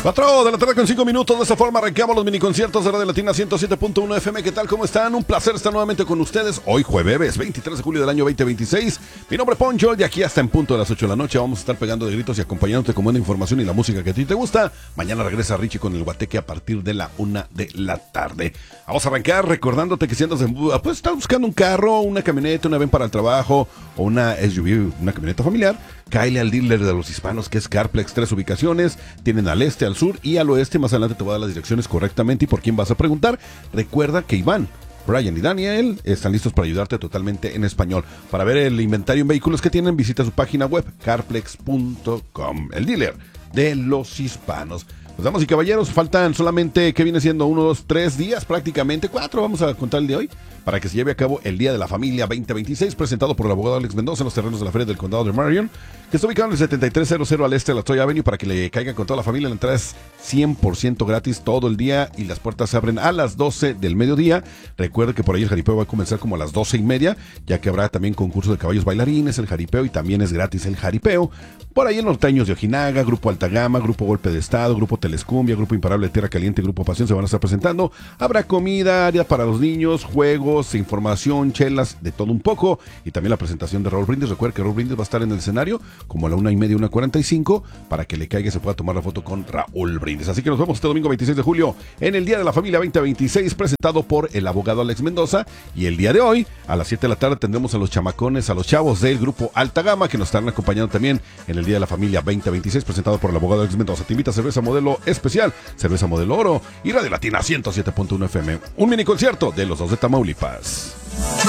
4 de la tarde con 5 minutos. De esta forma arrancamos los miniconciertos de Radio Latina 107.1 FM. ¿Qué tal? ¿Cómo están? Un placer estar nuevamente con ustedes. Hoy jueves 23 de julio del año 2026. Mi nombre es Poncho. De aquí hasta en punto de las 8 de la noche vamos a estar pegando de gritos y acompañándote con buena información y la música que a ti te gusta. Mañana regresa Richie con el Guateque a partir de la 1 de la tarde. Vamos a arrancar recordándote que si andas pues estás buscando un carro, una camioneta, una ven para el trabajo o una SUV, una camioneta familiar, cáele al dealer de los hispanos que es Carplex. 3 ubicaciones, tienen al este, al sur y al oeste. Más adelante te voy a dar las direcciones correctamente y por quién vas a preguntar. Recuerda que Iván, Brian y Daniel están listos para ayudarte totalmente en español. Para ver el inventario en vehículos que tienen, visita su página web carplex.com, el dealer de los hispanos. Pues damas y caballeros, faltan solamente, ¿qué viene siendo? 1, 2, 3 días, prácticamente 4, vamos a contar el de hoy, para que se lleve a cabo el Día de la Familia 2026, presentado por el abogado Alex Mendoza en los terrenos de la Feria del Condado de Marion, que está ubicado en el 7300 al este de la Troy Avenue, para que le caigan con toda la familia. La entrada es 100% gratis todo el día y las puertas se abren a las 12 del mediodía. Recuerde que por ahí el jaripeo va a comenzar como a las 12:30, ya que habrá también concurso de caballos bailarines, el jaripeo, y también es gratis el jaripeo. Por ahí en Norteños de Ojinaga, Grupo Alta Gama, Grupo Golpe de Estado, Grupo Telescumbia, Grupo Imparable de Tierra Caliente, Grupo Pasión se van a estar presentando. Habrá comida, área para los niños, juegos, información, chelas, de todo un poco. Y también la presentación de Raúl Brindis. Recuerda que Raúl Brindis va a estar en el escenario como a la 1:30, 1:45, para que le caiga y se pueda tomar la foto con Raúl Brindis. Así que nos vemos este domingo 26 de julio en el Día de la Familia 2026, presentado por el abogado Alex Mendoza. Y el día de hoy, a las 7 de la tarde, tendremos a los chamacones, a los chavos del Grupo Alta Gama, que nos estarán acompañando también en el Día de la Familia 2026, presentado por el abogado Alex Mendoza. Te invita a cerveza modelo especial, cerveza modelo oro y Radio Latina 107.1 FM. Un mini concierto de los dos de Tamaulipas.